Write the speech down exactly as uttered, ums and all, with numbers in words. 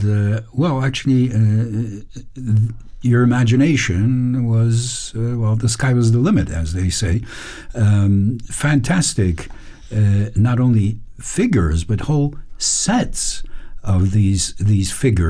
uh, well, actually, uh, your imagination was, uh, well, the sky was the limit, as they say. Um, fantastic, uh, not only figures, but whole sets of these these figures.